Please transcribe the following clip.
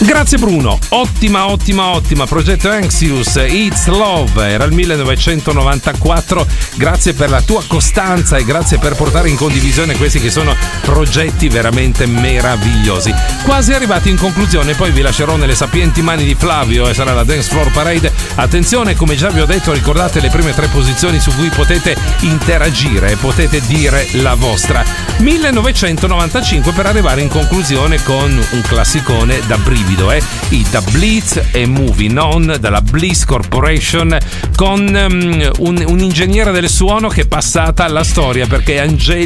Grazie Bruno, ottima, Progetto Anxious, It's Love, era il 1994, grazie per la tua costanza e grazie per portare in condivisione questi che sono progetti veramente meravigliosi. Quasi arrivati in conclusione, poi vi lascerò nelle sapienti mani di Flavio e sarà la Dance Floor Parade. Attenzione, come già vi ho detto, ricordate le prime 3 posizioni su cui potete interagire e potete dire la vostra. 1995 per arrivare in conclusione con un classicone da brivido, i The Blitz e Moving On dalla Bliss Corporation, con un ingegnere del suono che è passata alla storia perché è